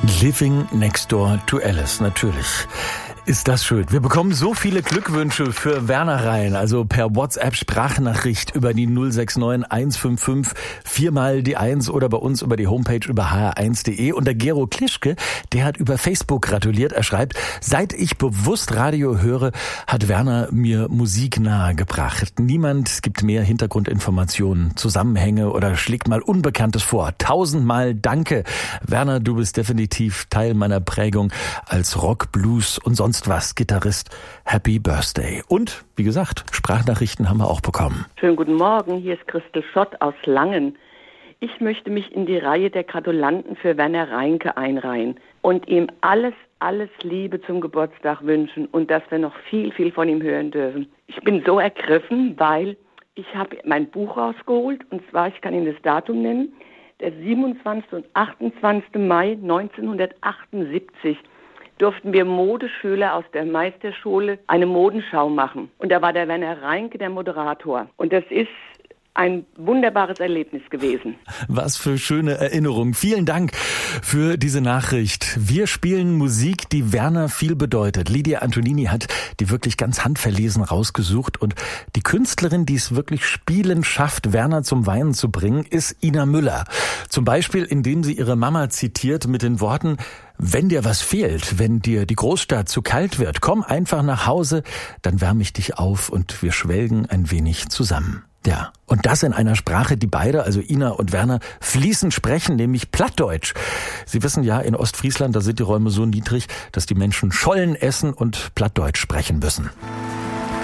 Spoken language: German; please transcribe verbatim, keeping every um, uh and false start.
Living Next Door to Alice, natürlich. Ist das schön. Wir bekommen so viele Glückwünsche für Werner rein, also per WhatsApp-Sprachnachricht über die null sechs neun eins fünf fünf viermal die eins oder bei uns über die Homepage über h r eins punkt d e. Und der Gero Klischke, der hat über Facebook gratuliert. Er schreibt, seit ich bewusst Radio höre, hat Werner mir Musik nahegebracht. Niemand gibt mehr Hintergrundinformationen, Zusammenhänge oder schlägt mal Unbekanntes vor. Tausendmal danke. Werner, du bist definitiv Teil meiner Prägung als Rock, Blues und sonst was Gitarrist. Happy Birthday. Und, wie gesagt, Sprachnachrichten haben wir auch bekommen. Schönen guten Morgen, hier ist Christel Schott aus Langen. Ich möchte mich in die Reihe der Gratulanten für Werner Reinke einreihen und ihm alles, alles Liebe zum Geburtstag wünschen und dass wir noch viel, viel von ihm hören dürfen. Ich bin so ergriffen, weil ich habe mein Buch rausgeholt und zwar, ich kann Ihnen das Datum nennen, der siebenundzwanzigsten und achtundzwanzigsten Mai neunzehnhundertachtundsiebzig. durften wir Modeschüler aus der Meisterschule eine Modenschau machen. Und da war der Werner Reinke der Moderator. Und das ist ein wunderbares Erlebnis gewesen. Was für schöne Erinnerungen. Vielen Dank für diese Nachricht. Wir spielen Musik, die Werner viel bedeutet. Lydia Antonini hat die wirklich ganz handverlesen rausgesucht. Und die Künstlerin, die es wirklich spielend schafft, Werner zum Weinen zu bringen, ist Ina Müller. Zum Beispiel, indem sie ihre Mama zitiert mit den Worten: Wenn dir was fehlt, wenn dir die Großstadt zu kalt wird, komm einfach nach Hause, dann wärme ich dich auf und wir schwelgen ein wenig zusammen. Ja, und das in einer Sprache, die beide, also Ina und Werner, fließend sprechen, nämlich Plattdeutsch. Sie wissen ja, in Ostfriesland, da sind die Räume so niedrig, dass die Menschen Schollen essen und Plattdeutsch sprechen müssen.